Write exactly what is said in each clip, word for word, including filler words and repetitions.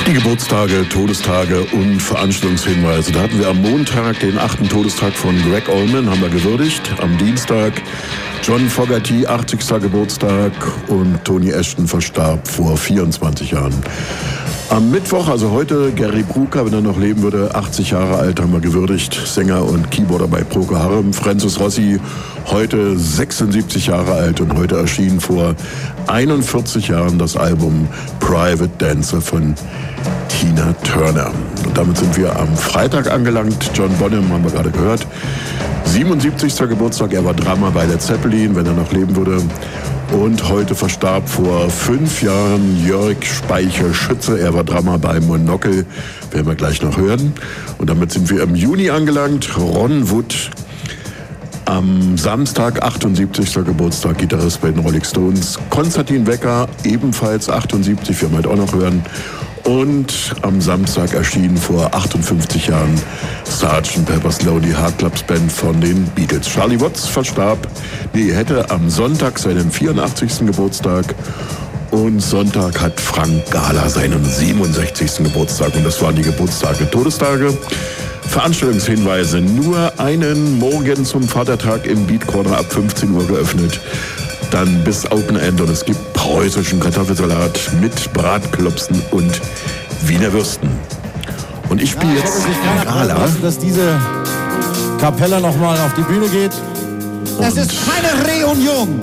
Die Geburtstage, Todestage und Veranstaltungshinweise. Da hatten wir am Montag den achten Todestag von Gregg Allman, haben wir gewürdigt. Am Dienstag John Fogerty, achtzigster Geburtstag, und Tony Ashton verstarb vor vierundzwanzig Jahren. Am Mittwoch, also heute, Gary Brooker, wenn er noch leben würde, achtzig Jahre alt, haben wir gewürdigt. Sänger und Keyboarder bei Procol Harum. Francis Rossi, heute sechsundsiebzig Jahre alt, und heute erschien vor einundvierzig Jahren das Album Private Dancer von Tina Turner. Und damit sind wir am Freitag angelangt. John Bonham haben wir gerade gehört. siebenundsiebzigster Geburtstag, er war Drummer bei Led Zeppelin, wenn er noch leben würde. Und heute verstarb vor fünf Jahren Jörg Speicher-Schütze. Er war Drummer bei Monocle, werden wir gleich noch hören. Und damit sind wir im Juni angelangt. Ron Wood, am Samstag, achtundsiebzigster Geburtstag, Gitarrist bei den Rolling Stones. Konstantin Wecker, ebenfalls achtundsiebzig, werden wir heute auch noch hören. Und am Samstag erschien vor achtundfünfzig Jahren Sergeant Pepper's Lonely Hearts Club Band von den Beatles. Charlie Watts verstarb, nee, hätte am Sonntag seinen vierundachtzigsten Geburtstag. Und Sonntag hat Frank Gala seinen siebenundsechzigsten Geburtstag. Und das waren die Geburtstage, Todestage. Veranstaltungshinweise: nur einen Morgen zum Vatertag im Beat Corner ab fünfzehn Uhr geöffnet. Dann bis Open End, und es gibt preußischen Kartoffelsalat mit Bratklopsen und Wiener Würsten. Und ich spiele ja, jetzt Gala. Lassen, dass diese Kapelle nochmal auf die Bühne geht. Das ist keine Reunion.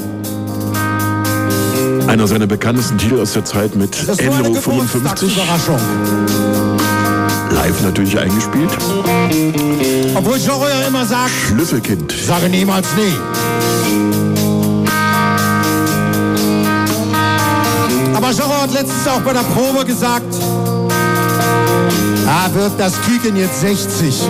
Einer seiner bekanntesten Titel aus der Zeit mit Enro fünfundfünfzig. Live natürlich eingespielt. Obwohl Jean ja immer sagt, Schlüsselkind. Sage niemals nie. Aber Jean hat letztens auch bei der Probe gesagt, ah, wird das Küken jetzt sechzig.